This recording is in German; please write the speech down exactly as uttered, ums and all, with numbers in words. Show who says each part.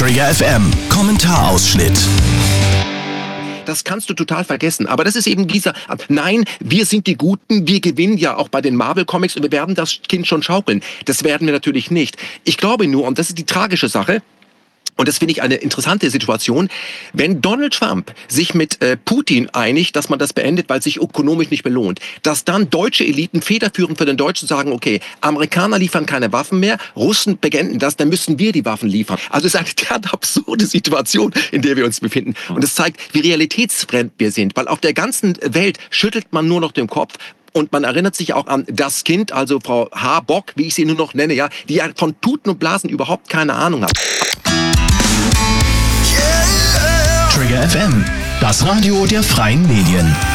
Speaker 1: Trigger F M, Kommentarausschnitt.
Speaker 2: Das kannst du total vergessen. Aber das ist eben dieser, nein, wir sind die Guten, wir gewinnen ja auch bei den Marvel-Comics und wir werden das Kind schon schaukeln. Das werden wir natürlich nicht. Ich glaube nur, und das ist die tragische Sache, und das finde ich eine interessante Situation, wenn Donald Trump sich mit äh, Putin einigt, dass man das beendet, weil es sich ökonomisch nicht belohnt, dass dann deutsche Eliten federführend für den Deutschen sagen, okay, Amerikaner liefern keine Waffen mehr, Russen beenden das, dann müssen wir die Waffen liefern. Also es ist eine derart absurde Situation, in der wir uns befinden. Und es zeigt, wie realitätsfremd wir sind, weil auf der ganzen Welt schüttelt man nur noch den Kopf. Und man erinnert sich auch an das Kind, also Frau H. Bock, wie ich sie nur noch nenne, ja, die ja von Tuten und Blasen überhaupt keine Ahnung hat.
Speaker 1: Trigger F M, das Radio der freien Medien.